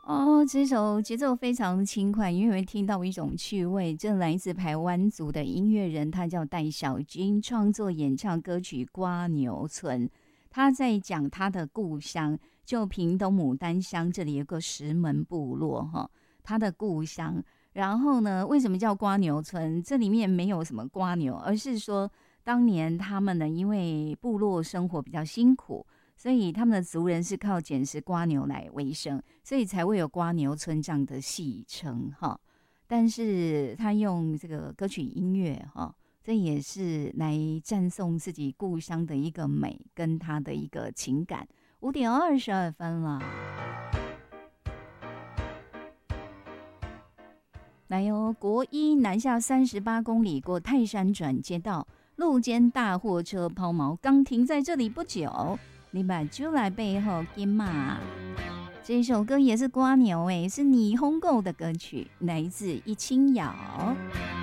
哦，这首节奏非常轻快，因为听到一种趣味。这来自排湾族的音乐人，他叫戴小军，创作演唱歌曲《瓜牛村》。他在讲他的故乡，就屏东牡丹乡这里有个石门部落哈，他的故乡。然后呢，为什么叫瓜牛村？这里面没有什么瓜牛，而是说当年他们呢，因为部落生活比较辛苦。所以他们的族人是靠捡拾蝸牛来为生，所以才会有蝸牛村这样的戏称哈。但是他用这个歌曲音乐哈，这也是来赞颂自己故乡的一个美跟他的一个情感。5:22了，来哦，国一南下38公里过泰山转接道，路肩大货车抛锚，刚停在这里不久。你把酒来背后金马，这首歌也是瓜牛是霓虹狗的歌曲，来自一清瑶。